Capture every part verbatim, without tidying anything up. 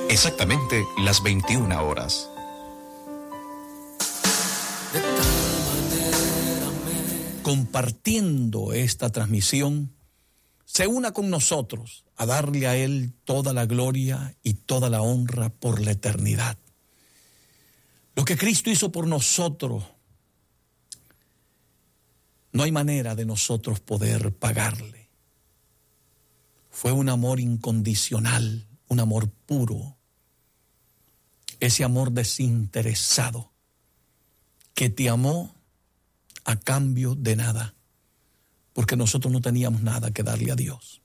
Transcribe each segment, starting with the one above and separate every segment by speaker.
Speaker 1: Exactamente las veintiuna horas.
Speaker 2: Compartiendo esta transmisión, se una con nosotros a darle a Él toda la gloria y toda la honra por la eternidad. Lo que Cristo hizo por nosotros, no hay manera de nosotros poder pagarle. Fue un amor incondicional, un amor puro, ese amor desinteresado que te amó a cambio de nada, porque nosotros no teníamos nada que darle a Dios.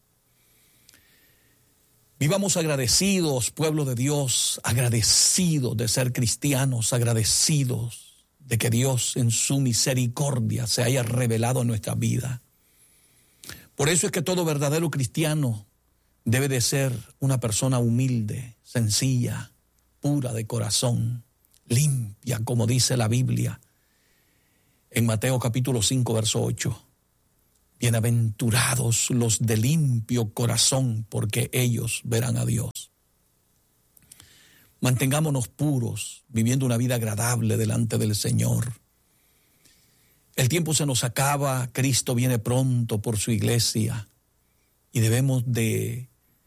Speaker 2: Vivamos agradecidos, pueblo de Dios, agradecidos de ser cristianos, agradecidos de que Dios en su misericordia se haya revelado en nuestra vida. Por eso es que todo verdadero cristiano debe de ser una persona humilde, sencilla, pura de corazón, limpia, como dice la Biblia en Mateo capítulo cinco, verso ocho. Bienaventurados los de limpio corazón, porque ellos verán a Dios. Mantengámonos puros, viviendo una vida agradable delante del Señor. El tiempo se nos acaba, Cristo viene pronto por su iglesia y debemos de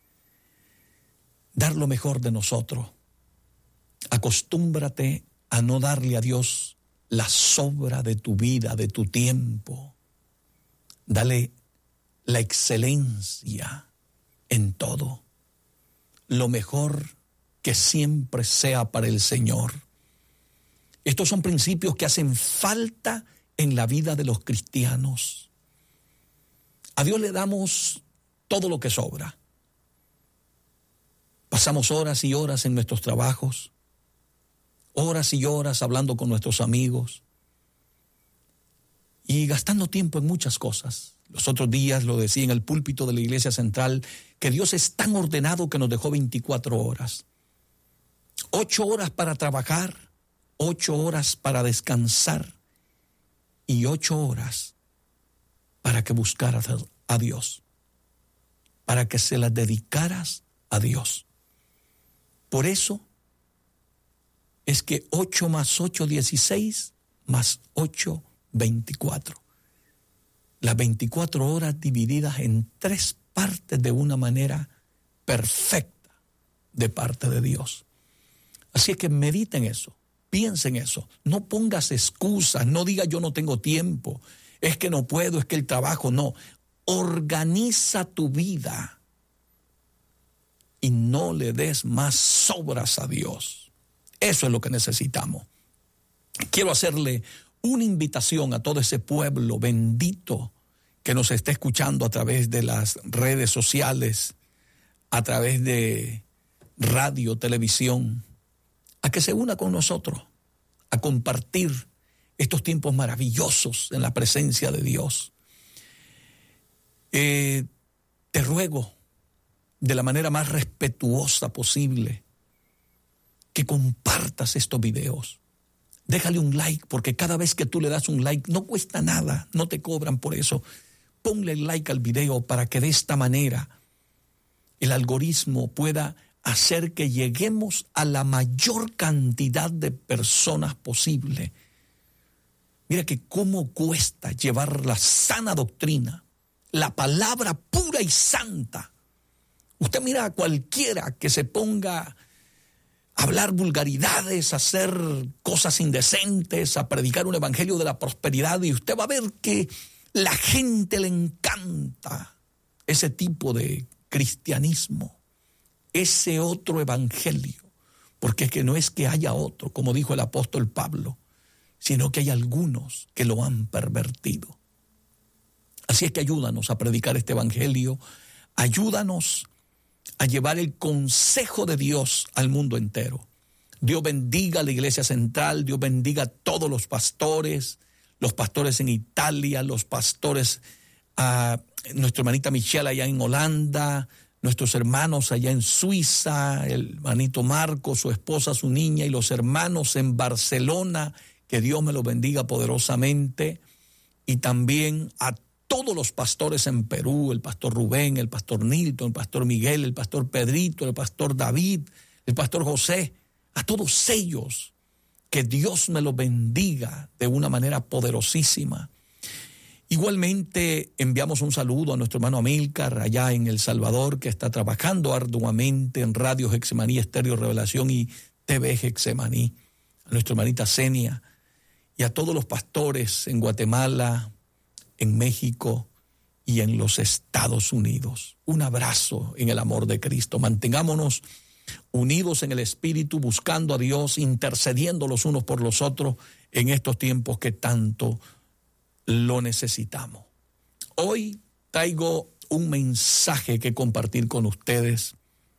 Speaker 2: dar lo mejor de nosotros. Acostúmbrate a no darle a Dios la sobra de tu vida, de tu tiempo. Dale la excelencia en todo. Lo mejor que siempre sea para el Señor. Estos son principios que hacen falta en la vida de los cristianos. A Dios le damos todo lo que sobra. Pasamos horas y horas en nuestros trabajos, horas y horas hablando con nuestros amigos y gastando tiempo en muchas cosas. Los otros días lo decía en el púlpito de la iglesia central, que Dios es tan ordenado que nos dejó veinticuatro horas. Ocho horas para trabajar, ocho horas para descansar y ocho horas para que buscaras a Dios, para que se las dedicaras a Dios. Por eso es que ocho más ocho, dieciséis, más ocho, veinticuatro. Las veinticuatro horas divididas en tres partes de una manera perfecta de parte de Dios. Así es que medita en eso, piensa en eso. No pongas excusas, no digas yo no tengo tiempo, es que no puedo, es que el trabajo no. Organiza tu vida y no le des más sobras a Dios. Eso es lo que necesitamos. Quiero hacerle una invitación a todo ese pueblo bendito que nos está escuchando a través de las redes sociales, a través de radio, televisión, a que se una con nosotros, a compartir estos tiempos maravillosos en la presencia de Dios. Eh, te ruego de la manera más respetuosa posible que compartas estos videos. Déjale un like, porque cada vez que tú le das un like, no cuesta nada, no te cobran por eso. Ponle el like al video para que de esta manera el algoritmo pueda hacer que lleguemos a la mayor cantidad de personas posible. Mira que cómo cuesta llevar la sana doctrina, la palabra pura y santa. Usted mira a cualquiera que se ponga hablar vulgaridades, hacer cosas indecentes, a predicar un evangelio de la prosperidad, y usted va a ver que la gente le encanta ese tipo de cristianismo, ese otro evangelio, porque es que no es que haya otro, como dijo el apóstol Pablo, sino que hay algunos que lo han pervertido. Así es que ayúdanos a predicar este evangelio, ayúdanos a llevar el consejo de Dios al mundo entero. Dios bendiga a la iglesia central, Dios bendiga a todos los pastores, los pastores en Italia, los pastores, a nuestra hermanita Michelle allá en Holanda, nuestros hermanos allá en Suiza, el hermanito Marco, su esposa, su niña, y los hermanos en Barcelona, que Dios me los bendiga poderosamente, y también a todos los pastores en Perú, el pastor Rubén, el pastor Nilton, el pastor Miguel, el pastor Pedrito, el pastor David, el pastor José, a todos ellos, que Dios me los bendiga de una manera poderosísima. Igualmente enviamos un saludo a nuestro hermano Amílcar allá en El Salvador, que está trabajando arduamente en Radio Getsemaní, Estéreo Revelación y T V Getsemaní, a nuestra hermanita Senia y a todos los pastores en Guatemala, en México y en los Estados Unidos. Un abrazo en el amor de Cristo. Mantengámonos unidos en el Espíritu, buscando a Dios, intercediendo los unos por los otros en estos tiempos que tanto lo necesitamos. Hoy traigo un mensaje que compartir con ustedes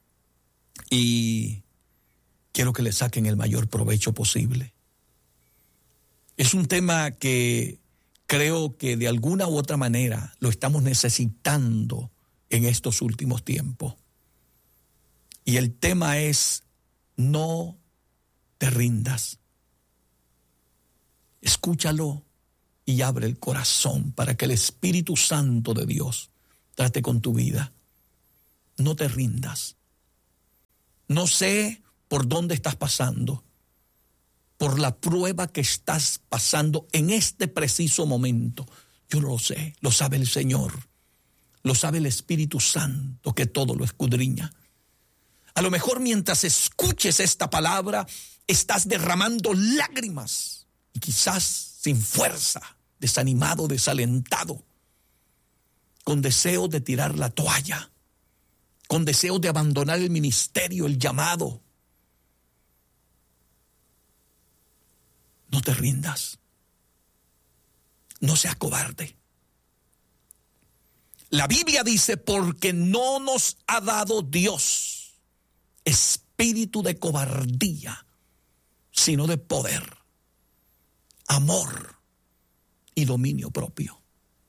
Speaker 2: y quiero que le saquen el mayor provecho posible. Es un tema que creo que de alguna u otra manera lo estamos necesitando en estos últimos tiempos. Y el tema es: no te rindas. Escúchalo y abre el corazón para que el Espíritu Santo de Dios trate con tu vida. No te rindas. No sé por dónde estás pasando, por la prueba que estás pasando en este preciso momento. Yo no lo sé, lo sabe el Señor, lo sabe el Espíritu Santo que todo lo escudriña. A lo mejor mientras escuches esta palabra estás derramando lágrimas y quizás sin fuerza, desanimado, desalentado, con deseo de tirar la toalla, con deseo de abandonar el ministerio, el llamado. No te rindas. No seas cobarde. La Biblia dice: porque no nos ha dado Dios espíritu de cobardía, sino de poder, amor y dominio propio.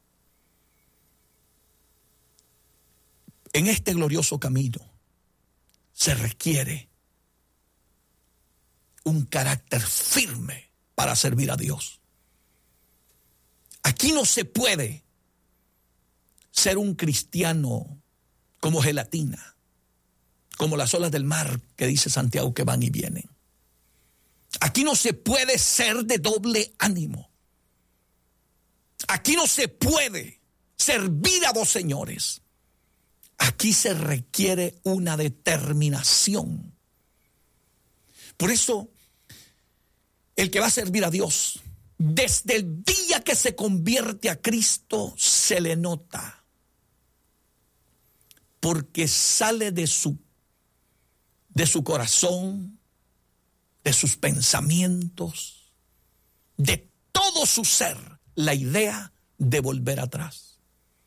Speaker 2: En este glorioso camino se requiere un carácter firme para servir a Dios. Aquí no se puede ser un cristiano como gelatina, como las olas del mar que dice Santiago que van y vienen. Aquí no se puede ser de doble ánimo. Aquí no se puede servir a dos señores. Aquí se requiere una determinación. Por eso, el que va a servir a Dios, desde el día que se convierte a Cristo, se le nota. Porque sale de su, de su corazón, de sus pensamientos, de todo su ser, la idea de volver atrás.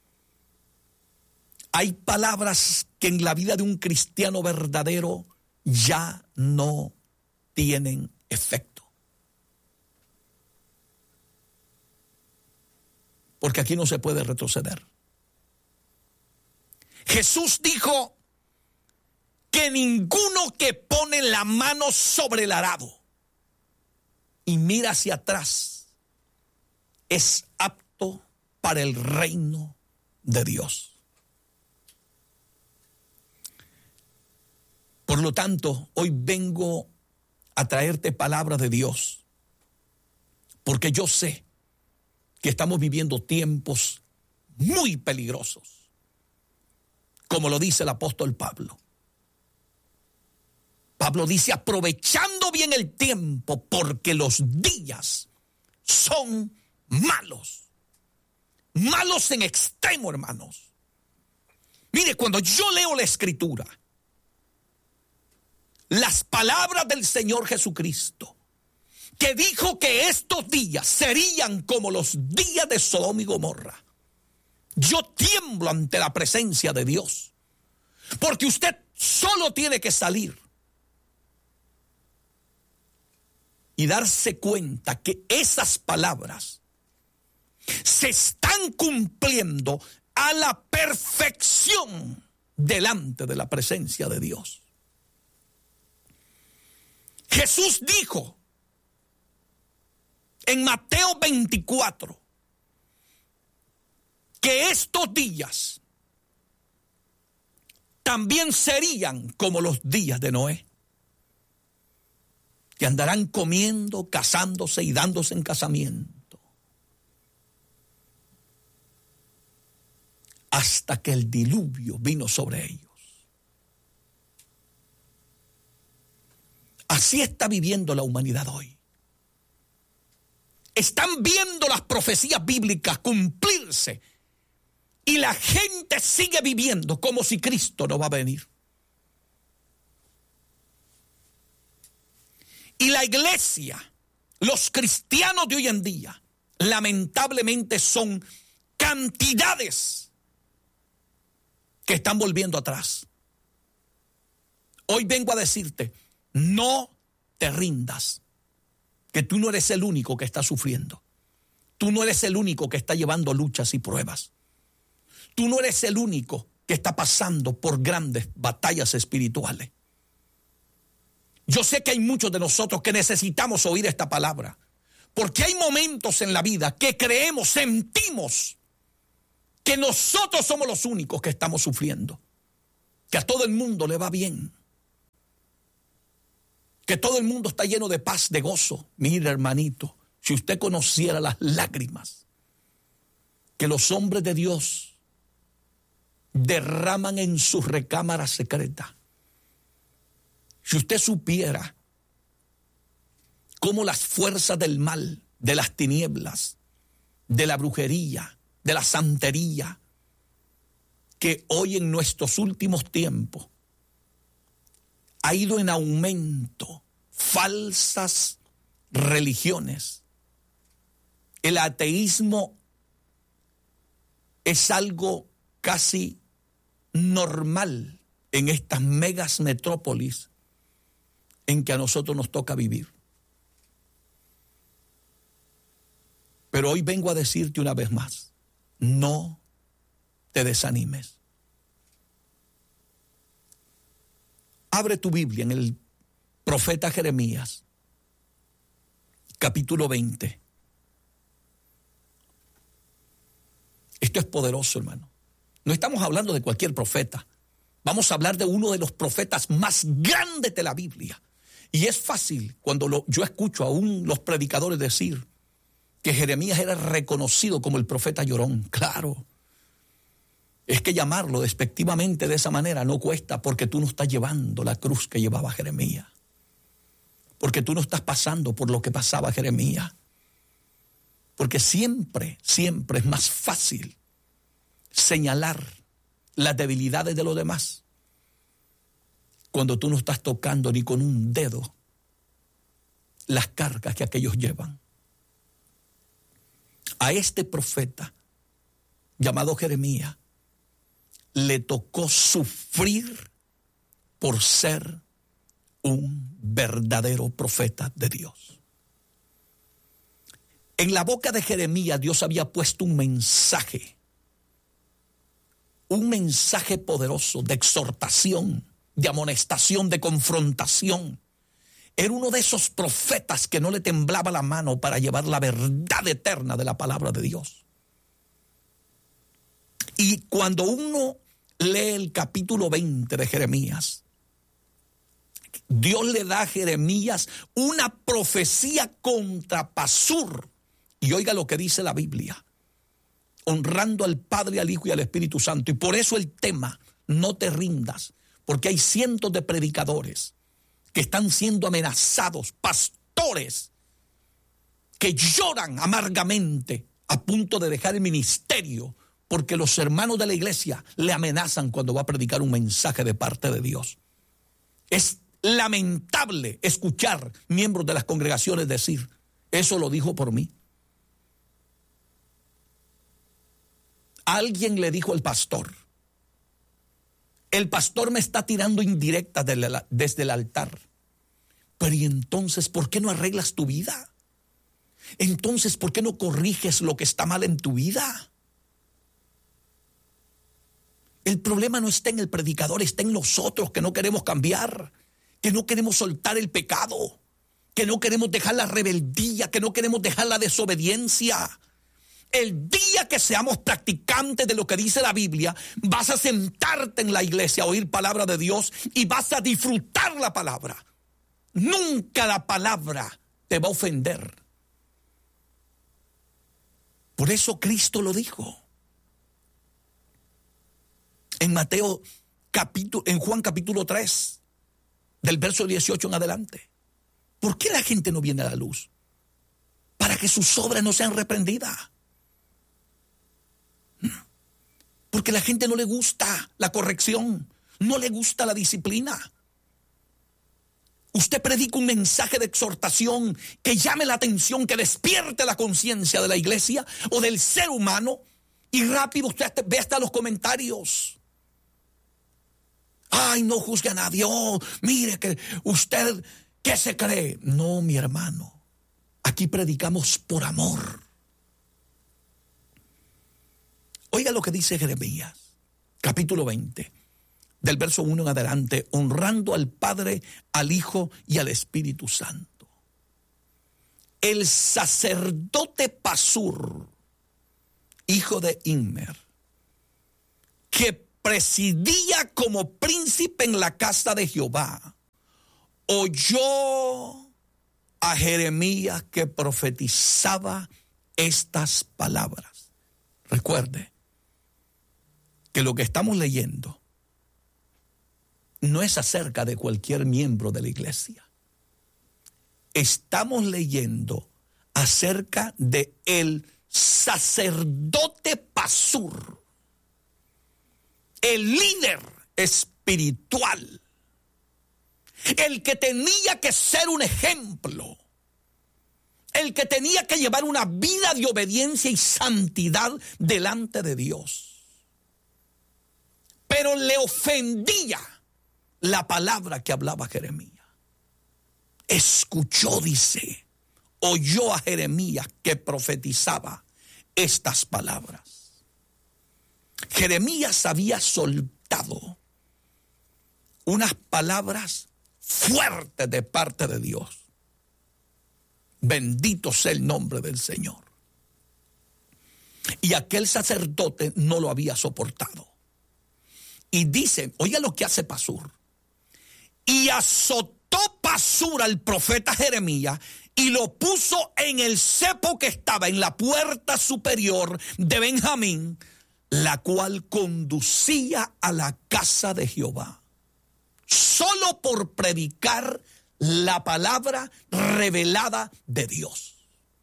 Speaker 2: Hay palabras que en la vida de un cristiano verdadero ya no tienen efecto. Porque aquí no se puede retroceder. Jesús dijo que ninguno que pone la mano sobre el arado y mira hacia atrás es apto para el reino de Dios. Por lo tanto, hoy vengo a traerte palabra de Dios, porque yo sé que estamos viviendo tiempos muy peligrosos, como lo dice el apóstol Pablo. Pablo dice: aprovechando bien el tiempo, porque los días son malos. Malos en extremo, hermanos. Mire, cuando yo leo la Escritura, las palabras del Señor Jesucristo, que dijo que estos días serían como los días de Sodoma y Gomorra, yo tiemblo ante la presencia de Dios, porque usted solo tiene que salir y darse cuenta que esas palabras se están cumpliendo a la perfección delante de la presencia de Dios. Jesús dijo en Mateo veinticuatro que estos días también serían como los días de Noé. que andarán comiendo, casándose y dándose en casamiento, hasta que el diluvio vino sobre ellos. Así está viviendo la humanidad hoy. Están viendo las profecías bíblicas cumplirse y la gente sigue viviendo como si Cristo no va a venir. Y la iglesia, los cristianos de hoy en día, lamentablemente son cantidades que están volviendo atrás. Hoy vengo a decirte, no te rindas, que tú no eres el único que está sufriendo. Tú no eres el único que está llevando luchas y pruebas. Tú no eres el único que está pasando por grandes batallas espirituales. Yo sé que hay muchos de nosotros que necesitamos oír esta palabra, porque hay momentos en la vida que creemos, sentimos que nosotros somos los únicos que estamos sufriendo, que a todo el mundo le va bien, que todo el mundo está lleno de paz, de gozo. Mira, hermanito, si usted conociera las lágrimas que los hombres de Dios derraman en sus recámaras secretas, si usted supiera cómo las fuerzas del mal, de las tinieblas, de la brujería, de la santería, que hoy en nuestros últimos tiempos ha ido en aumento, falsas religiones. El ateísmo es algo casi normal en estas megas metrópolis en que a nosotros nos toca vivir. Pero hoy vengo a decirte una vez más, no te desanimes. Abre tu Biblia en el profeta Jeremías, capítulo veinte. Esto es poderoso, hermano. No estamos hablando de cualquier profeta. Vamos a hablar de uno de los profetas más grandes de la Biblia. Y es fácil cuando lo, yo escucho aún los predicadores decir que Jeremías era reconocido como el profeta llorón. Claro, es que llamarlo despectivamente de esa manera no cuesta, porque tú no estás llevando la cruz que llevaba Jeremías. Porque tú no estás pasando por lo que pasaba Jeremías. Porque siempre, siempre es más fácil señalar las debilidades de los demás cuando tú no estás tocando ni con un dedo las cargas que aquellos llevan. A este profeta llamado Jeremías le tocó sufrir por ser un verdadero profeta de Dios. En la boca de Jeremías Dios había puesto un mensaje, un mensaje poderoso de exhortación, de amonestación, de confrontación. Era uno de esos profetas que no le temblaba la mano para llevar la verdad eterna de la palabra de Dios. Y cuando uno lee el capítulo veinte de Jeremías, Dios le da a Jeremías una profecía contra Pasur. Y oiga lo que dice la Biblia, honrando al Padre, al Hijo y al Espíritu Santo. Y por eso el tema, no te rindas, porque hay cientos de predicadores que están siendo amenazados, pastores que lloran amargamente a punto de dejar el ministerio, porque los hermanos de la iglesia le amenazan cuando va a predicar un mensaje de parte de Dios. Es lamentable escuchar miembros de las congregaciones decir, eso lo dijo por mí. Alguien le dijo al pastor, el pastor me está tirando indirectas desde el altar. Pero ¿y entonces por qué no arreglas tu vida? Entonces, ¿por qué no corriges lo que está mal en tu vida? El problema no está en el predicador, está en nosotros que no queremos cambiar, que no queremos soltar el pecado, que no queremos dejar la rebeldía, que no queremos dejar la desobediencia. El día que seamos practicantes de lo que dice la Biblia, vas a sentarte en la iglesia a oír palabra de Dios y vas a disfrutar la palabra. Nunca la palabra te va a ofender. Por eso Cristo lo dijo. En Mateo capítulo, en Juan capítulo tres, del verso dieciocho en adelante. ¿Por qué la gente no viene a la luz? Para que sus obras no sean reprendidas. Porque a la gente no le gusta la corrección, no le gusta la disciplina. Usted predica un mensaje de exhortación que llame la atención, que despierte la conciencia de la iglesia o del ser humano, y rápido usted ve hasta los comentarios. Ay, no juzgue a nadie. Oh, mire que usted, ¿qué se cree? No, mi hermano. Aquí predicamos por amor. Oiga lo que dice Jeremías, capítulo veinte, del verso uno en adelante, honrando al Padre, al Hijo y al Espíritu Santo. El sacerdote Pasur, hijo de Immer, que presidía como príncipe en la casa de Jehová, oyó a Jeremías que profetizaba estas palabras. Recuerde que lo que estamos leyendo no es acerca de cualquier miembro de la iglesia. Estamos leyendo acerca de el sacerdote Pasur, el líder espiritual, el que tenía que ser un ejemplo, el que tenía que llevar una vida de obediencia y santidad delante de Dios. Pero le ofendía la palabra que hablaba Jeremías. Escuchó, dice, oyó a Jeremías que profetizaba estas palabras. Jeremías había soltado unas palabras fuertes de parte de Dios. Bendito sea el nombre del Señor. Y aquel sacerdote no lo había soportado. Y dice, oiga lo que hace Pasur. Y azotó Pasur al profeta Jeremías y lo puso en el cepo que estaba en la puerta superior de Benjamín, la cual conducía a la casa de Jehová, solo por predicar la palabra revelada de Dios.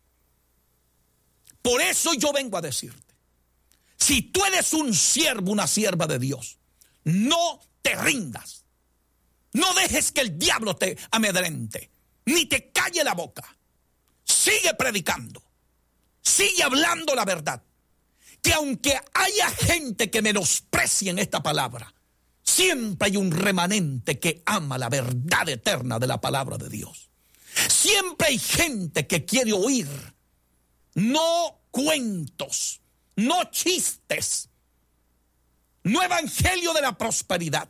Speaker 2: Por eso yo vengo a decirte, si tú eres un siervo, una sierva de Dios, no te rindas. No dejes que el diablo te amedrente, ni te calle la boca. Sigue predicando, sigue hablando la verdad. Que aunque haya gente que menosprecie en esta palabra, siempre hay un remanente que ama la verdad eterna de la palabra de Dios. Siempre hay gente que quiere oír, no cuentos, no chistes, no evangelio de la prosperidad,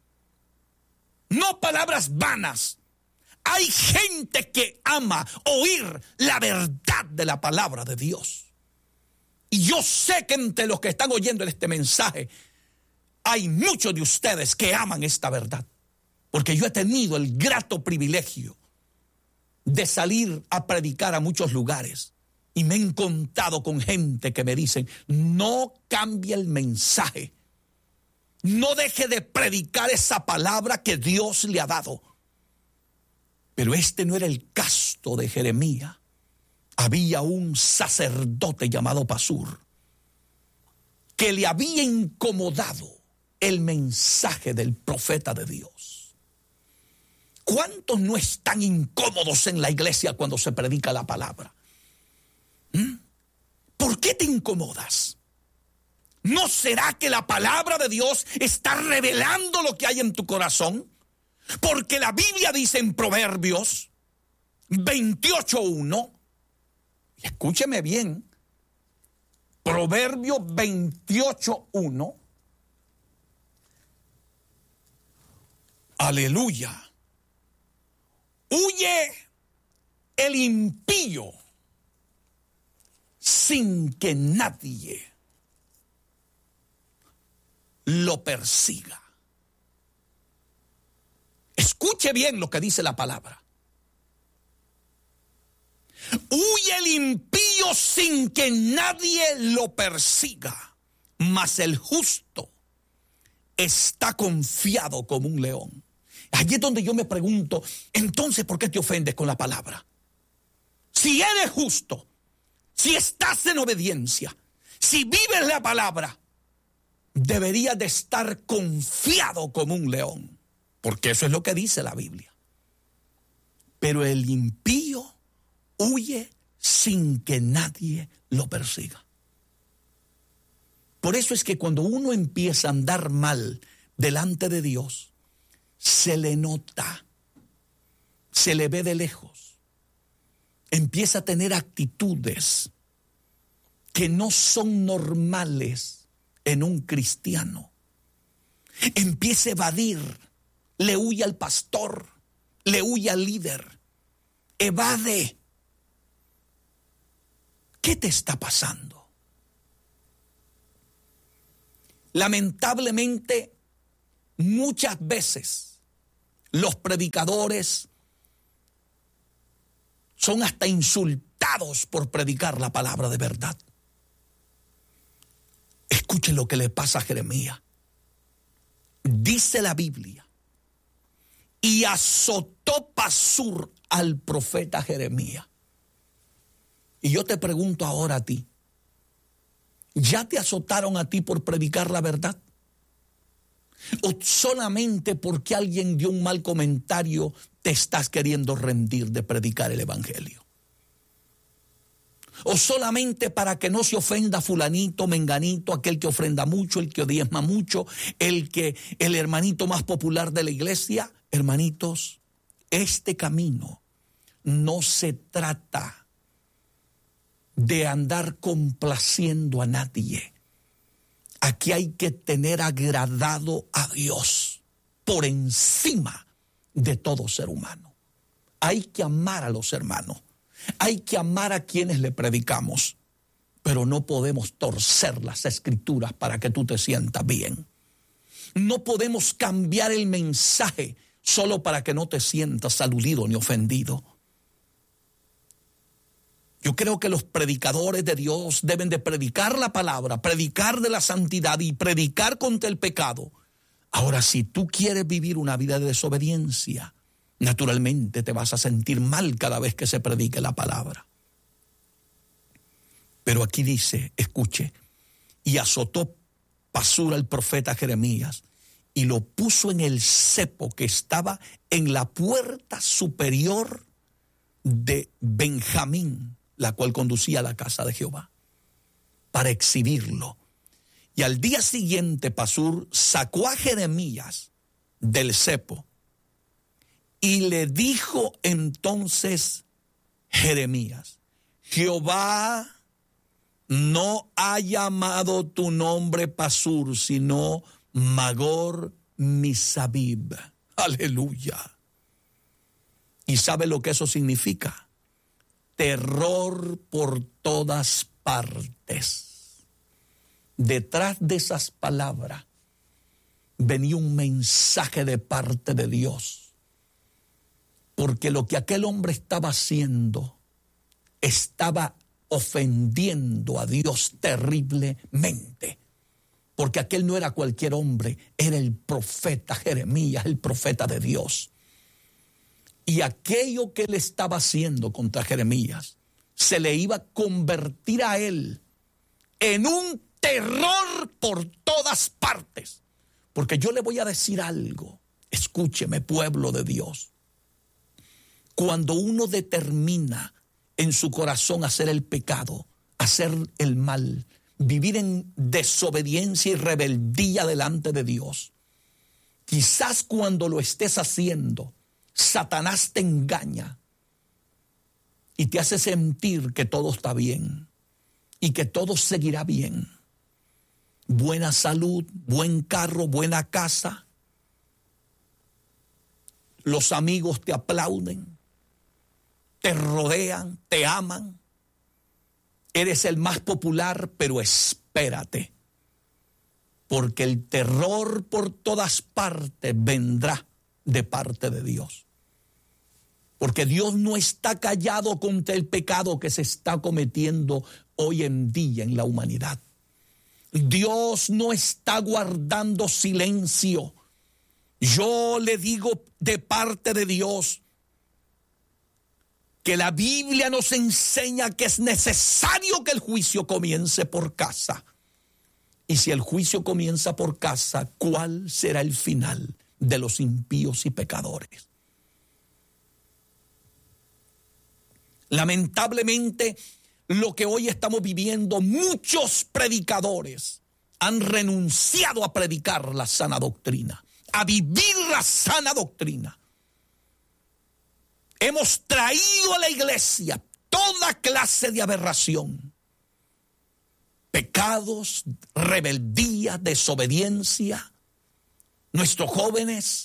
Speaker 2: no palabras vanas. Hay gente que ama oír la verdad de la palabra de Dios. Y yo sé que entre los que están oyendo este mensaje hay muchos de ustedes que aman esta verdad. Porque yo he tenido el grato privilegio de salir a predicar a muchos lugares. Y me he encontrado con gente que me dicen, no cambie el mensaje. No deje de predicar esa palabra que Dios le ha dado. Pero este no era el caso de Jeremías. Había un sacerdote llamado Pasur que le había incomodado el mensaje del profeta de Dios. ¿Cuántos no están incómodos en la iglesia cuando se predica la palabra? ¿Mm? ¿Por qué te incomodas? ¿No será que la palabra de Dios está revelando lo que hay en tu corazón? Porque la Biblia dice en Proverbios veintiocho uno, y escúcheme bien, Proverbios veintiocho uno, aleluya, huye el impío sin que nadie lo persiga. Escuche Escuche bien lo que dice la palabra. Huye el impío sin que nadie lo persiga, mas el justo está confiado como un león. Allí es donde yo me pregunto, entonces, ¿por qué te ofendes con la palabra? Si eres justo, si estás en obediencia, si vives la palabra, deberías de estar confiado como un león, porque eso es lo que dice la Biblia. Pero el impío huye sin que nadie lo persiga. Por eso es que cuando uno empieza a andar mal delante de Dios, se le nota, se le ve de lejos, empieza a tener actitudes que no son normales en un cristiano. Empieza a evadir, le huye al pastor, le huye al líder, evade. ¿Qué te está pasando? Lamentablemente, muchas veces los predicadores son hasta insultados por predicar la palabra de verdad. Escuchen lo que le pasa a Jeremías. Dice la Biblia, y azotó Pasur al profeta Jeremías. Y yo te pregunto ahora a ti, ¿ya te azotaron a ti por predicar la verdad? ¿O solamente porque alguien dio un mal comentario te estás queriendo rendir de predicar el evangelio? ¿O solamente para que no se ofenda fulanito, menganito, aquel que ofrenda mucho, el que diezma mucho, el que el hermanito más popular de la iglesia? Hermanitos, este camino no se trata de andar complaciendo a nadie. Aquí hay que tener agradado a Dios por encima de todo ser humano. Hay que amar a los hermanos. Hay que amar a quienes le predicamos. Pero no podemos torcer las escrituras para que tú te sientas bien. No podemos cambiar el mensaje solo para que no te sientas aludido ni ofendido. Yo creo que los predicadores de Dios deben de predicar la palabra, predicar de la santidad y predicar contra el pecado. Ahora, si tú quieres vivir una vida de desobediencia, naturalmente te vas a sentir mal cada vez que se predique la palabra. Pero aquí dice, escuche, y azotó Pasur al profeta Jeremías y lo puso en el cepo que estaba en la puerta superior de Benjamín, la cual conducía a la casa de Jehová, para exhibirlo. Y al día siguiente Pasur sacó a Jeremías del cepo y le dijo entonces Jeremías, Jehová no ha llamado tu nombre Pasur, sino Magor Misabib. Aleluya. ¿Y sabe lo que eso significa? Terror por todas partes. Detrás de esas palabras venía un mensaje de parte de Dios. Porque lo que aquel hombre estaba haciendo estaba ofendiendo a Dios terriblemente. Porque aquel no era cualquier hombre, era el profeta Jeremías, el profeta de Dios. Y aquello que él estaba haciendo contra Jeremías se le iba a convertir a él en un terror por todas partes. Porque yo le voy a decir algo, escúcheme, pueblo de Dios. Cuando uno determina en su corazón hacer el pecado, hacer el mal, vivir en desobediencia y rebeldía delante de Dios, quizás cuando lo estés haciendo, Satanás te engaña y te hace sentir que todo está bien y que todo seguirá bien. Buena salud, buen carro, buena casa. Los amigos te aplauden, te rodean, te aman. Eres el más popular, pero espérate, porque el terror por todas partes vendrá de parte de Dios. Porque Dios no está callado contra el pecado que se está cometiendo hoy en día en la humanidad. Dios no está guardando silencio. Yo le digo de parte de Dios que la Biblia nos enseña que es necesario que el juicio comience por casa. Y si el juicio comienza por casa, ¿cuál será el final de los impíos y pecadores? Lamentablemente, lo que hoy estamos viviendo, muchos predicadores han renunciado a predicar la sana doctrina, a vivir la sana doctrina. Hemos traído a la iglesia toda clase de aberración, pecados, rebeldía, desobediencia. Nuestros jóvenes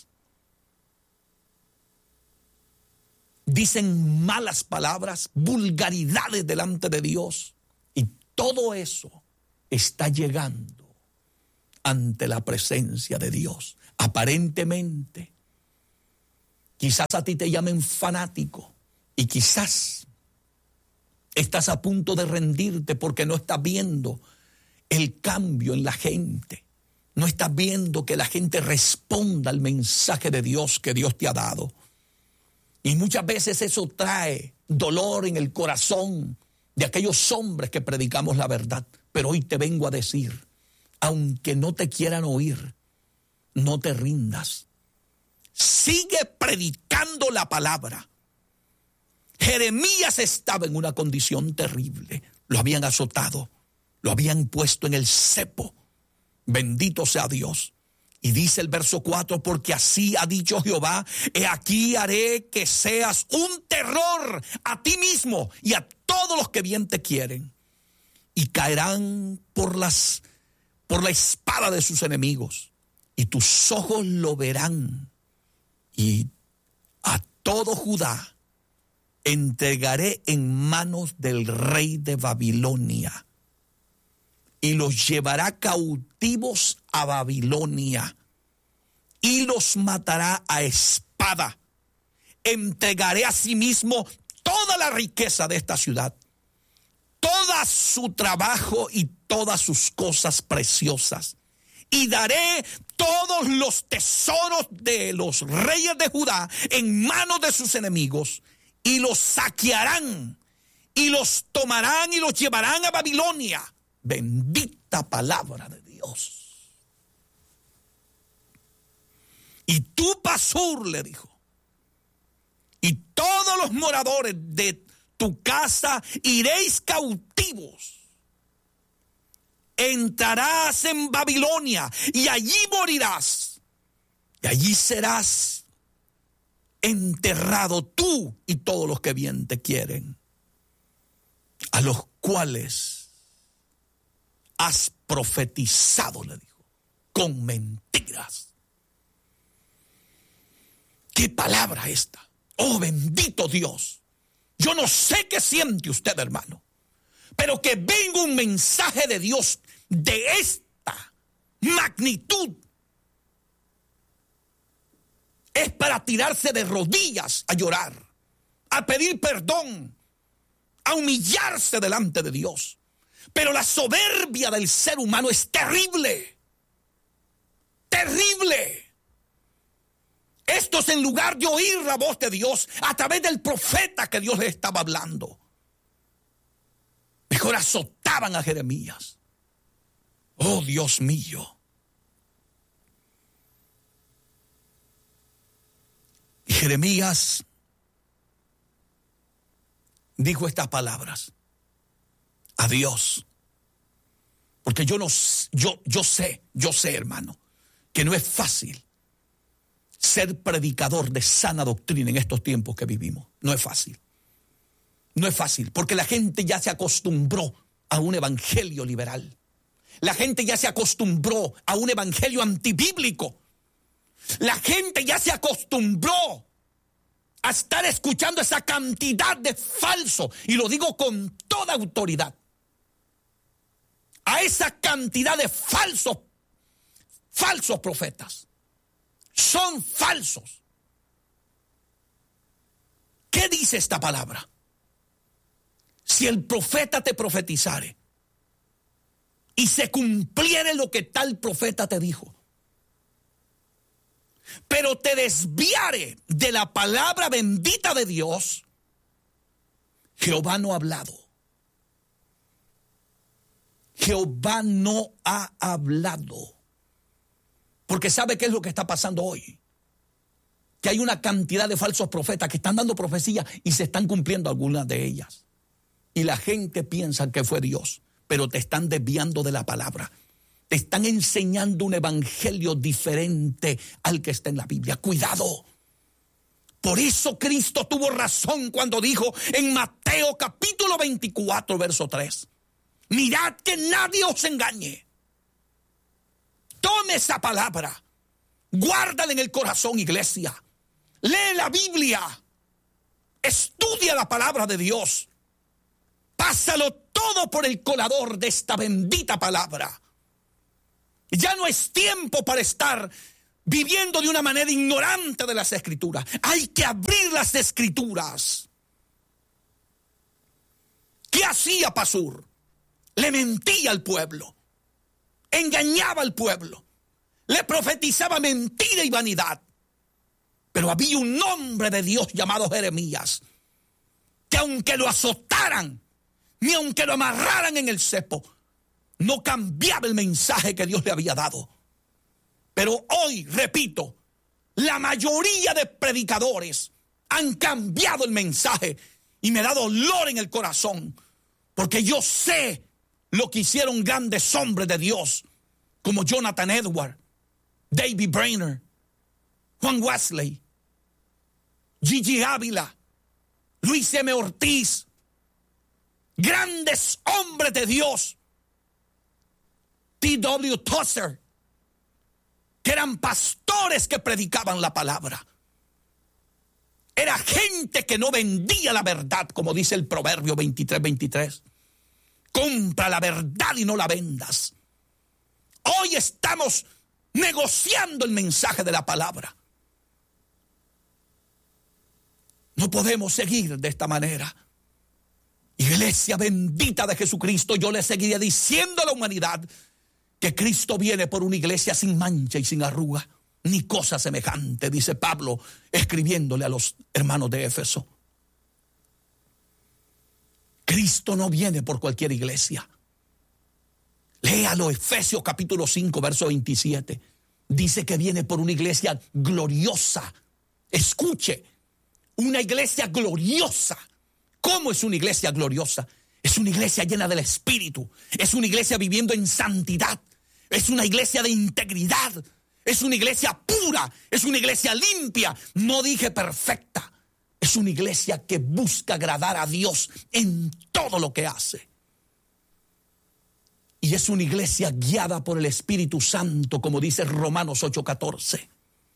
Speaker 2: dicen malas palabras, vulgaridades delante de Dios. Y todo eso está llegando ante la presencia de Dios. Aparentemente, quizás a ti te llamen fanático y quizás estás a punto de rendirte porque no estás viendo el cambio en la gente. No estás viendo que la gente responda al mensaje de Dios que Dios te ha dado. Y muchas veces eso trae dolor en el corazón de aquellos hombres que predicamos la verdad. Pero hoy te vengo a decir, aunque no te quieran oír, no te rindas. Sigue predicando la palabra. Jeremías estaba en una condición terrible. Lo habían azotado, lo habían puesto en el cepo. Bendito sea Dios. Y dice el verso cuatro, porque así ha dicho Jehová, he aquí haré que seas un terror a ti mismo y a todos los que bien te quieren. Y caerán por las, por la espada de sus enemigos. Y tus ojos lo verán. Y a todo Judá entregaré en manos del rey de Babilonia. Y los llevará cautivos a Babilonia y los matará a espada. Entregaré a sí mismo toda la riqueza de esta ciudad, todo su trabajo y todas sus cosas preciosas. Y daré todos los tesoros de los reyes de Judá en manos de sus enemigos y los saquearán y los tomarán y los llevarán a Babilonia. Bendita palabra de Dios. Y tú, Pasur, le dijo, y todos los moradores de tu casa iréis cautivos. Entrarás en Babilonia y allí morirás. Y allí serás enterrado tú y todos los que bien te quieren, a los cuales has profetizado, le dijo, con mentiras. ¿Qué palabra esta? Oh, bendito Dios. Yo no sé qué siente usted, hermano, pero que venga un mensaje de Dios de esta magnitud es para tirarse de rodillas a llorar, a pedir perdón, a humillarse delante de Dios. Pero la soberbia del ser humano es terrible. Terrible. Esto es en lugar de oír la voz de Dios a través del profeta que Dios le estaba hablando. Mejor azotaban a Jeremías. Oh, Dios mío. Y Jeremías dijo estas palabras a Dios. Porque yo no, yo, yo sé, yo sé, hermano, que no es fácil ser predicador de sana doctrina en estos tiempos que vivimos. No es fácil. No es fácil, porque la gente ya se acostumbró a un evangelio liberal. La gente ya se acostumbró a un evangelio antibíblico. La gente ya se acostumbró a estar escuchando esa cantidad de falso, y lo digo con toda autoridad, a esa cantidad de falsos, falsos profetas. Son falsos. dice esta palabra? Si el profeta te profetizare y se cumpliere lo que tal profeta te dijo, pero te desviare de la palabra bendita de Dios, Jehová no ha hablado. Jehová no ha hablado. Porque ¿sabe qué es lo que está pasando hoy? Que hay una cantidad de falsos profetas que están dando profecías y se están cumpliendo algunas de ellas. Y la gente piensa que fue Dios, pero te están desviando de la palabra. Te están enseñando un evangelio diferente al que está en la Biblia. Cuidado. Por eso Cristo tuvo razón cuando dijo en Mateo capítulo veinticuatro, verso tres. Mirad que nadie os engañe. Tome esa palabra. Guárdala en el corazón, iglesia. Lee la Biblia. Estudia la palabra de Dios. Pásalo todo por el colador de esta bendita palabra. Ya no es tiempo para estar viviendo de una manera ignorante de las Escrituras. Hay que abrir las Escrituras. ¿Qué hacía Pasur? Le mentía al pueblo. Engañaba al pueblo. Le profetizaba mentira y vanidad. Pero había un hombre de Dios llamado Jeremías, que aunque lo azotaran, ni aunque lo amarraran en el cepo, no cambiaba el mensaje que Dios le había dado. Pero hoy, repito, la mayoría de predicadores han cambiado el mensaje y me da dolor en el corazón, porque yo sé lo que hicieron grandes hombres de Dios, como Jonathan Edwards, David Brainerd, Juan Wesley, Gigi Ávila, Luis M. Ortiz, grandes hombres de Dios, T W Tozer, que eran pastores que predicaban la palabra. Era gente que no vendía la verdad, como dice el Proverbio veintitrés, veintitrés. Compra la verdad y no la vendas. Hoy estamos negociando el mensaje de la palabra. No podemos seguir de esta manera. Iglesia bendita de Jesucristo, yo le seguiré diciendo a la humanidad que Cristo viene por una iglesia sin mancha y sin arruga, ni cosa semejante, dice Pablo, escribiéndole a los hermanos de Éfeso. Cristo no viene por cualquier iglesia. Léalo, Efesios capítulo cinco, verso veintisiete. Dice que viene por una iglesia gloriosa. Escuche, una iglesia gloriosa. ¿Cómo es una iglesia gloriosa? Es una iglesia llena del Espíritu. Es una iglesia viviendo en santidad. Es una iglesia de integridad. Es una iglesia pura. Es una iglesia limpia. No dije perfecta. Es una iglesia que busca agradar a Dios en todo lo que hace. Y es una iglesia guiada por el Espíritu Santo, como dice Romanos ocho catorce.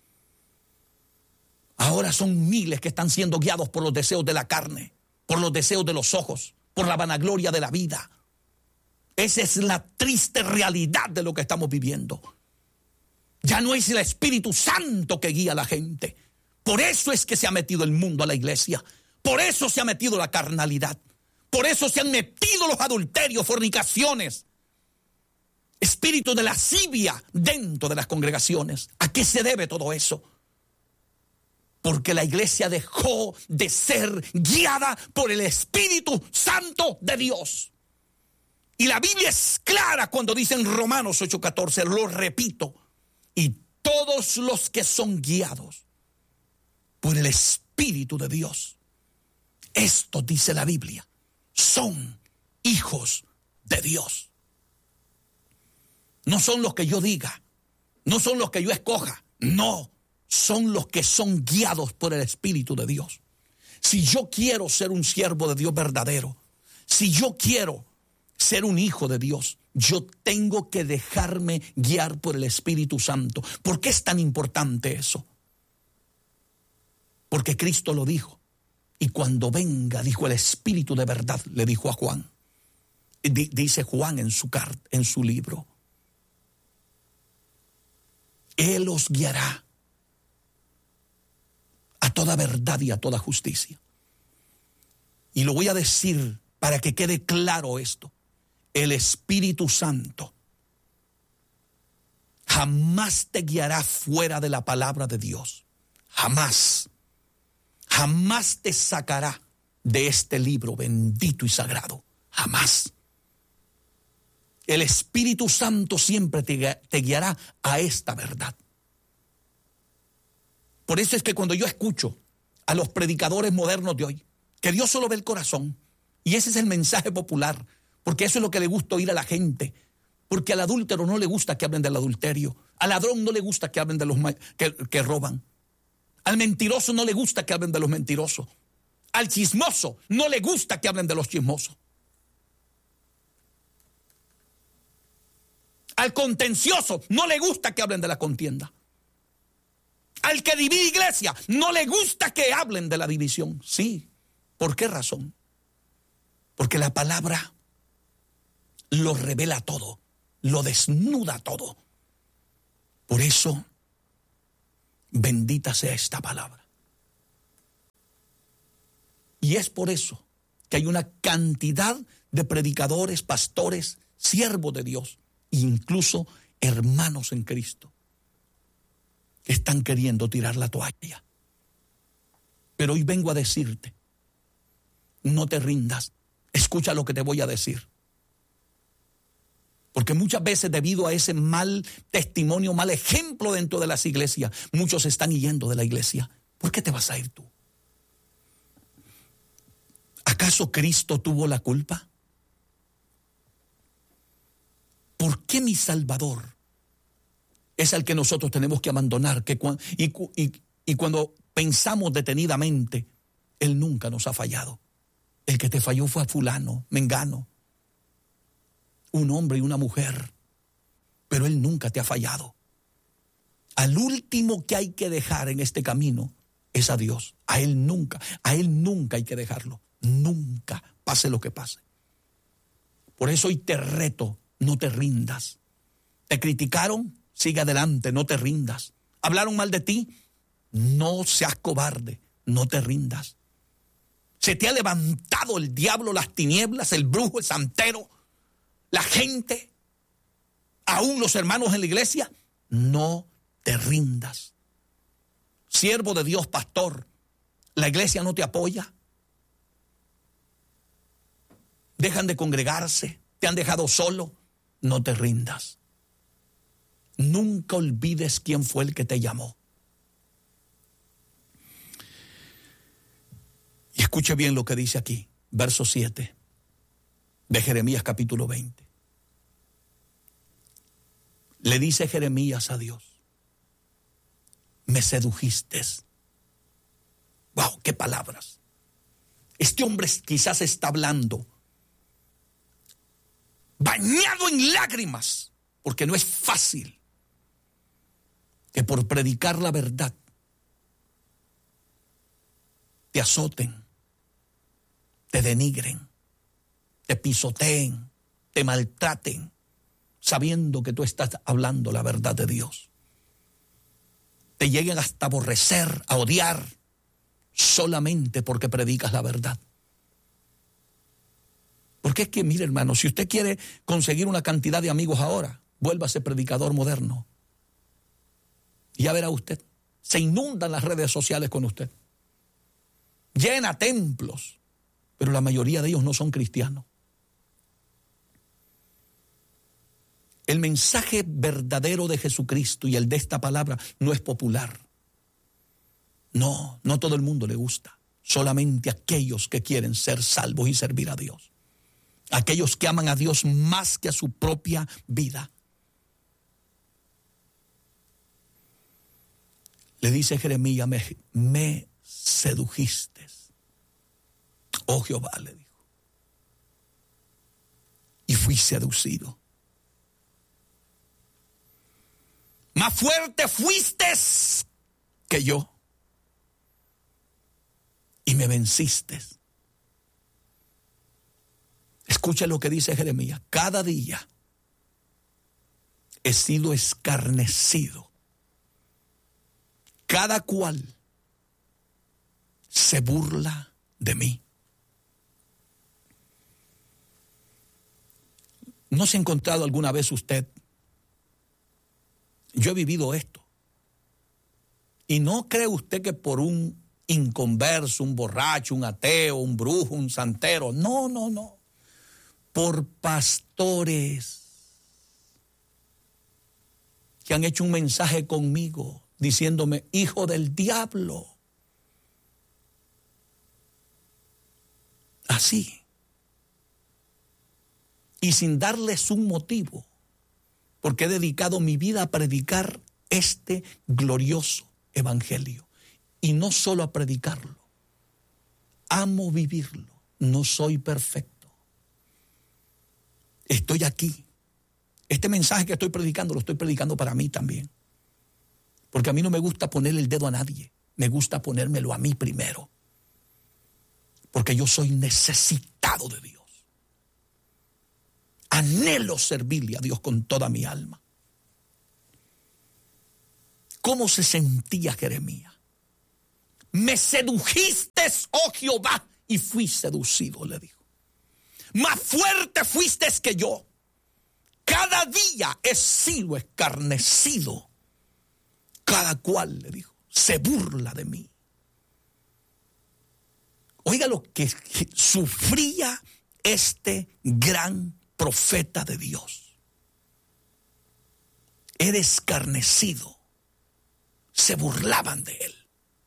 Speaker 2: Ahora son miles que están siendo guiados por los deseos de la carne, por los deseos de los ojos, por la vanagloria de la vida. Esa es la triste realidad de lo que estamos viviendo. Ya no es el Espíritu Santo que guía a la gente. Por eso es que se ha metido el mundo a la iglesia. Por eso se ha metido la carnalidad. Por eso se han metido los adulterios, fornicaciones, espíritu de lascivia dentro de las congregaciones. ¿A qué se debe todo eso? Porque la iglesia dejó de ser guiada por el Espíritu Santo de Dios. Y la Biblia es clara cuando dice en Romanos ocho catorce, lo repito, y todos los que son guiados por el Espíritu de Dios, esto dice la Biblia, son hijos de Dios. No son los que yo diga, no son los que yo escoja, no. Son los que son guiados por el Espíritu de Dios. Si yo quiero ser un siervo de Dios verdadero, si yo quiero ser un hijo de Dios, yo tengo que dejarme guiar por el Espíritu Santo. ¿Por qué es tan importante eso? Porque Cristo lo dijo. Y cuando venga, dijo el Espíritu de verdad, le dijo a Juan. D- dice Juan en su, carta, en su libro. Él os guiará a toda verdad y a toda justicia. Y lo voy a decir para que quede claro esto. El Espíritu Santo jamás te guiará fuera de la palabra de Dios. Jamás. Jamás te sacará de este libro bendito y sagrado. Jamás. El Espíritu Santo siempre te, te guiará a esta verdad. Por eso es que cuando yo escucho a los predicadores modernos de hoy, que Dios solo ve el corazón, y ese es el mensaje popular, porque eso es lo que le gusta oír a la gente, porque al adúltero no le gusta que hablen del adulterio, al ladrón no le gusta que hablen de los que, que roban, al mentiroso no le gusta que hablen de los mentirosos, al chismoso no le gusta que hablen de los chismosos, al contencioso no le gusta que hablen de la contienda, al que divide iglesia no le gusta que hablen de la división. Sí, ¿por qué razón? Porque la palabra lo revela todo, lo desnuda todo. Por eso, bendita sea esta palabra. Y es por eso que hay una cantidad de predicadores, pastores, siervos de Dios, incluso hermanos en Cristo, que están queriendo tirar la toalla. Pero hoy vengo a decirte, no te rindas, escucha lo que te voy a decir. Porque muchas veces debido a ese mal testimonio, mal ejemplo dentro de las iglesias, muchos están yendo de la iglesia. ¿Por qué te vas a ir tú? ¿Acaso Cristo tuvo la culpa? ¿Por qué mi Salvador es al que nosotros tenemos que abandonar? Que cu- y, cu- y, y cuando pensamos detenidamente, Él nunca nos ha fallado. El que te falló fue a fulano, mengano, un hombre y una mujer, pero Él nunca te ha fallado. Al último que hay que dejar en este camino es a Dios. A Él nunca, a Él nunca hay que dejarlo. Nunca, pase lo que pase. Por eso hoy te reto, no te rindas. Te criticaron, sigue adelante, no te rindas. Hablaron mal de ti, no seas cobarde, no te rindas. Se te ha levantado el diablo, las tinieblas, el brujo, el santero, la gente, aún los hermanos en la iglesia, no te rindas. Siervo de Dios, pastor, la iglesia no te apoya. Dejan de congregarse, te han dejado solo, no te rindas. Nunca olvides quién fue el que te llamó. Y escuche bien lo que dice aquí, verso siete de Jeremías capítulo veinte. Le dice Jeremías a Dios, me sedujiste. Wow, qué palabras. Este hombre quizás está hablando bañado en lágrimas, porque no es fácil que por predicar la verdad te azoten, te denigren, te pisoteen, te maltraten, sabiendo que tú estás hablando la verdad de Dios. Te lleguen hasta aborrecer, a odiar, solamente porque predicas la verdad. Porque es que, mire hermano, si usted quiere conseguir una cantidad de amigos ahora, vuélvase predicador moderno. Y ya verá usted, se inundan las redes sociales con usted. Llena templos, pero la mayoría de ellos no son cristianos. El mensaje verdadero de Jesucristo y el de esta palabra no es popular. No, no todo el mundo le gusta. Solamente aquellos que quieren ser salvos y servir a Dios. Aquellos que aman a Dios más que a su propia vida. Le dice Jeremías, me, me sedujiste. Oh Jehová, le dijo. Y fui seducido. Más fuerte fuiste que yo. Y me venciste. Escucha lo que dice Jeremías. Cada día he sido escarnecido. Cada cual se burla de mí. ¿No se ha encontrado alguna vez usted? Yo he vivido esto. Y no cree usted que por un inconverso, un borracho, un ateo, un brujo, un santero. No, no, no. Por pastores que han hecho un mensaje conmigo diciéndome, hijo del diablo. Así. Y sin darles un motivo, porque he dedicado mi vida a predicar este glorioso evangelio. Y no solo a predicarlo, amo vivirlo. No soy perfecto. Estoy aquí. Este mensaje que estoy predicando lo estoy predicando para mí también. Porque a mí no me gusta ponerle el dedo a nadie. Me gusta ponérmelo a mí primero. Porque yo soy necesitado de Dios. Anhelo servirle a Dios con toda mi alma. ¿Cómo se sentía Jeremías? Me sedujiste, oh Jehová, y fui seducido, le dijo. Más fuerte fuiste que yo. Cada día he sido escarnecido. Cada cual, le dijo, se burla de mí. Oiga lo que sufría este gran profeta de Dios. Era escarnecido. Se burlaban de él.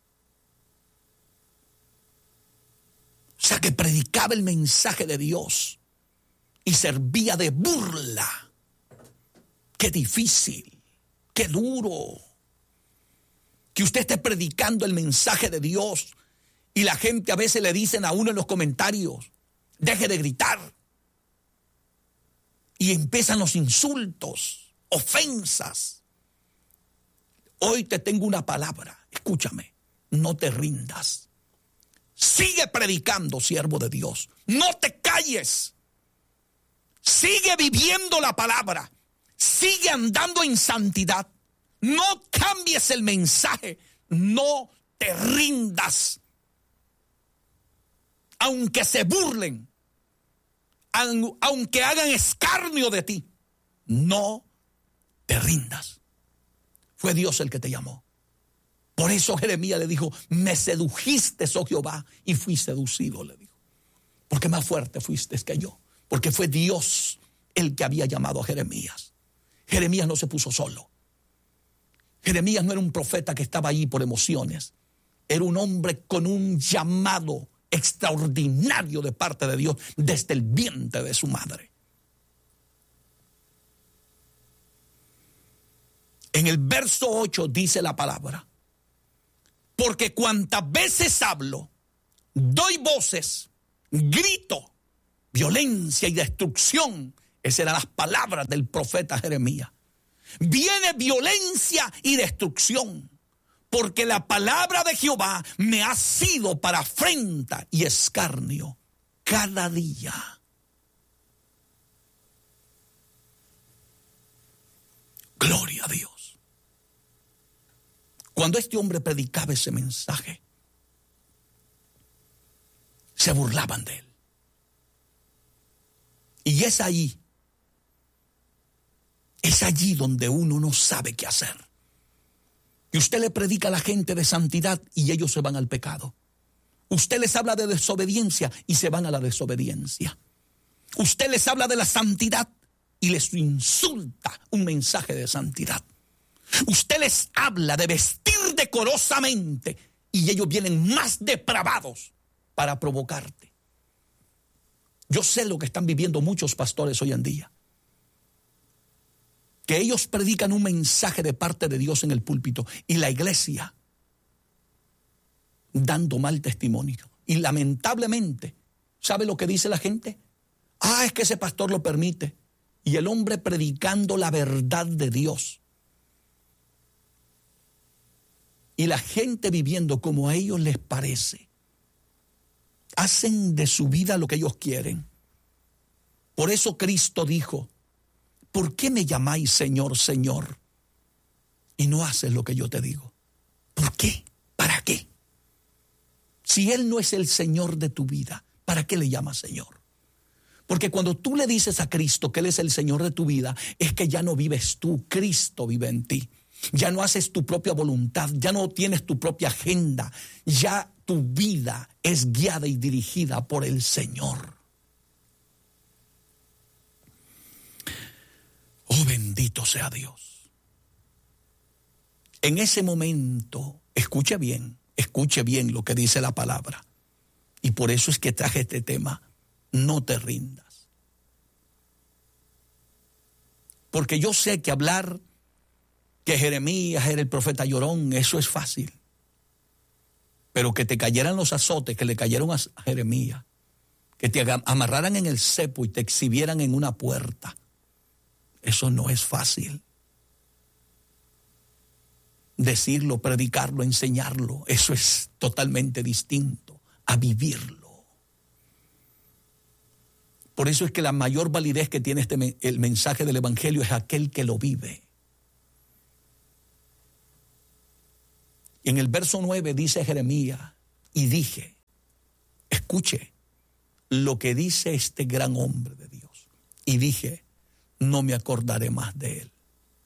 Speaker 2: O sea que predicaba el mensaje de Dios y servía de burla. Qué difícil, qué duro. Que usted esté predicando el mensaje de Dios y la gente a veces le dicen a uno en los comentarios, deje de gritar. Y empiezan los insultos, ofensas. Hoy te tengo una palabra, escúchame, no te rindas. Sigue predicando, siervo de Dios. No te calles. Sigue viviendo la palabra. Sigue andando en santidad. No cambies el mensaje. No te rindas. Aunque se burlen. Aunque hagan escarnio de ti. No te rindas. Fue Dios el que te llamó. Por eso Jeremías le dijo, me sedujiste, oh Jehová, y fui seducido, le dijo. Porque más fuerte fuiste que yo. Porque fue Dios el que había llamado a Jeremías. Jeremías no se puso solo. Jeremías no era un profeta que estaba ahí por emociones. Era un hombre con un llamado extraordinario de parte de Dios desde el vientre de su madre. En el verso ocho dice la palabra, porque cuantas veces hablo, doy voces, grito, violencia y destrucción. Esas eran las palabras del profeta Jeremías. Viene violencia y destrucción, porque la palabra de Jehová me ha sido para afrenta y escarnio cada día. Gloria a Dios. Cuando este hombre predicaba ese mensaje, se burlaban de él. Y es ahí, es allí donde uno no sabe qué hacer. Y usted le predica a la gente de santidad y ellos se van al pecado. Usted les habla de desobediencia y se van a la desobediencia. Usted les habla de la santidad y les insulta un mensaje de santidad. Usted les habla de vestir decorosamente y ellos vienen más depravados para provocarte. Yo sé lo que están viviendo muchos pastores hoy en día. Que ellos predican un mensaje de parte de Dios en el púlpito y la iglesia dando mal testimonio. Y lamentablemente, ¿sabe lo que dice la gente? Ah, es que ese pastor lo permite. Y el hombre predicando la verdad de Dios. Y la gente viviendo como a ellos les parece. Hacen de su vida lo que ellos quieren. Por eso Cristo dijo, ¿por qué me llamáis Señor, Señor? Y no haces lo que yo te digo. ¿Por qué? ¿Para qué? Si Él no es el Señor de tu vida, ¿para qué le llamas Señor? Porque cuando tú le dices a Cristo que Él es el Señor de tu vida, es que ya no vives tú, Cristo vive en ti. Ya no haces tu propia voluntad, ya no tienes tu propia agenda, ya tu vida es guiada y dirigida por el Señor. Oh, bendito sea Dios. En ese momento, escuche bien, escuche bien lo que dice la palabra. Y por eso es que traje este tema, no te rindas. Porque yo sé que hablar que Jeremías era el profeta llorón, eso es fácil. Pero que te cayeran los azotes que le cayeron a Jeremías, que te amarraran en el cepo y te exhibieran en una puerta, eso no es fácil. Decirlo, predicarlo, enseñarlo, eso es totalmente distinto a vivirlo. Por eso es que la mayor validez que tiene este, el mensaje del Evangelio es aquel que lo vive. Y en el verso nueve dice Jeremías, y dije, escuche lo que dice este gran hombre de Dios. Y dije, no me acordaré más de él.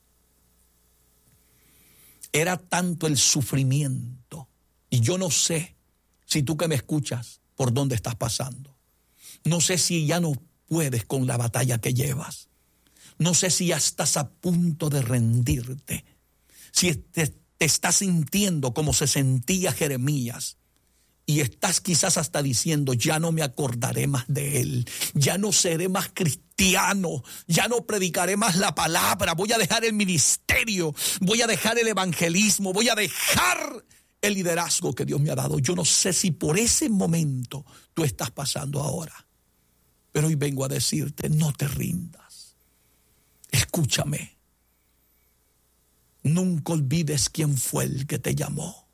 Speaker 2: Era tanto el sufrimiento, y yo no sé si tú que me escuchas por dónde estás pasando. No sé si ya no puedes con la batalla que llevas. No sé si ya estás a punto de rendirte. Si te, te estás sintiendo como se sentía Jeremías. Y estás quizás hasta diciendo, ya no me acordaré más de él, ya no seré más cristiano, ya no predicaré más la palabra, voy a dejar el ministerio, voy a dejar el evangelismo, voy a dejar el liderazgo que Dios me ha dado. Yo no sé si por ese momento tú estás pasando ahora, pero hoy vengo a decirte, no te rindas, escúchame, nunca olvides quién fue el que te llamó.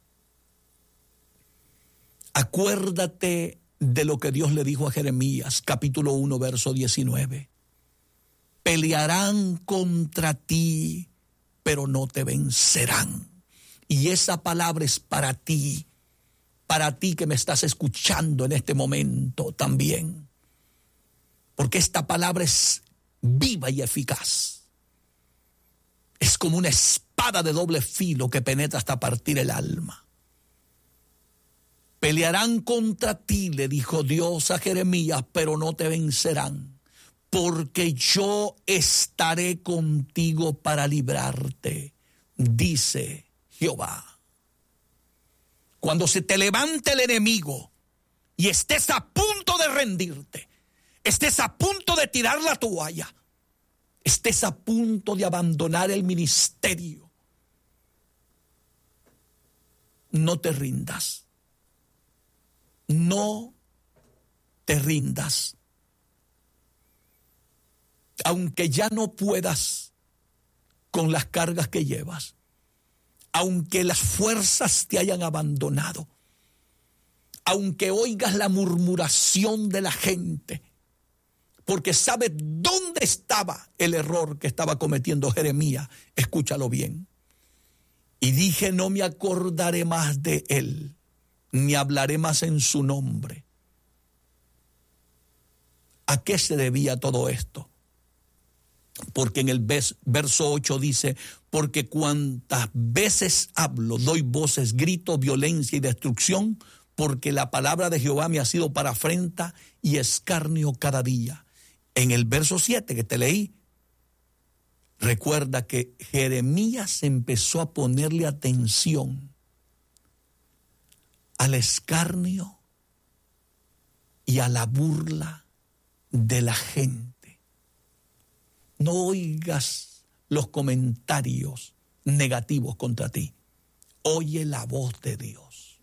Speaker 2: Acuérdate de lo que Dios le dijo a Jeremías, capítulo uno, verso diecinueve. Pelearán contra ti, pero no te vencerán. Y esa palabra es para ti, para ti que me estás escuchando en este momento también. Porque esta palabra es viva y eficaz. Es como una espada de doble filo que penetra hasta partir el alma. Pelearán contra ti, le dijo Dios a Jeremías, pero no te vencerán, porque yo estaré contigo para librarte, dice Jehová. Cuando se te levante el enemigo y estés a punto de rendirte, estés a punto de tirar la toalla, estés a punto de abandonar el ministerio, no te rindas. No te rindas. Aunque ya no puedas con las cargas que llevas, aunque las fuerzas te hayan abandonado, aunque oigas la murmuración de la gente, porque sabes dónde estaba el error que estaba cometiendo Jeremías, escúchalo bien. Y dije, no me acordaré más de él, ni hablaré más en su nombre. ¿A qué se debía todo esto? Porque en el verso ocho dice, porque cuantas veces hablo, doy voces, grito, violencia y destrucción, porque la palabra de Jehová me ha sido para afrenta y escarnio cada día. En el verso siete que te leí, recuerda que Jeremías empezó a ponerle atención al escarnio y a la burla de la gente. No oigas los comentarios negativos contra ti. Oye la voz de Dios.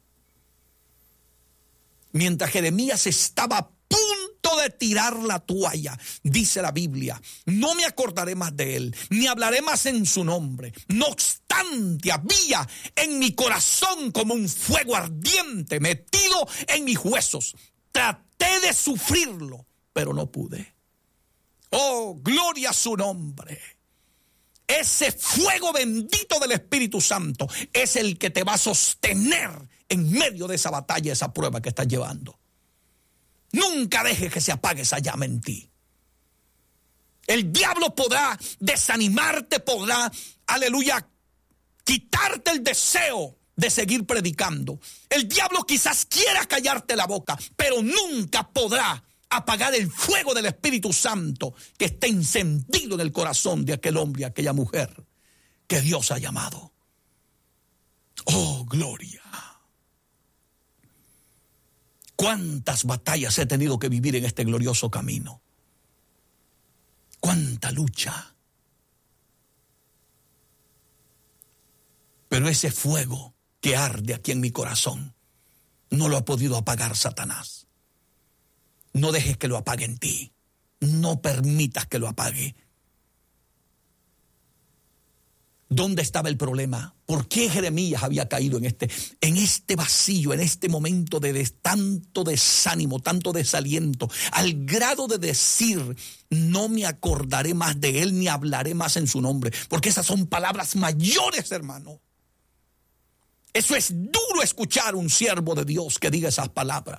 Speaker 2: Mientras Jeremías estaba a punto de tirar la toalla, dice la Biblia, no me acordaré más de él, ni hablaré más en su nombre. No obstante, había en mi corazón como un fuego ardiente metido en mis huesos. Traté de sufrirlo, pero no pude. Oh, gloria a su nombre. Ese fuego bendito del Espíritu Santo es el que te va a sostener en medio de esa batalla, esa prueba que estás llevando. Nunca dejes que se apague esa llama en ti. El diablo podrá desanimarte, podrá, aleluya, quitarte el deseo de seguir predicando. El diablo quizás quiera callarte la boca, pero nunca podrá apagar el fuego del Espíritu Santo que está encendido en el corazón de aquel hombre y aquella mujer que Dios ha llamado. Oh, gloria. Cuántas batallas he tenido que vivir en este glorioso camino. Cuánta lucha. Pero ese fuego que arde aquí en mi corazón no lo ha podido apagar Satanás. No dejes que lo apague en ti. No permitas que lo apague. ¿Dónde estaba el problema? ¿Por qué Jeremías había caído en este, en este vacío, en este momento de, de tanto desánimo, tanto desaliento, al grado de decir, no me acordaré más de él ni hablaré más en su nombre? Porque esas son palabras mayores, hermano. Eso es duro escuchar un siervo de Dios que diga esas palabras.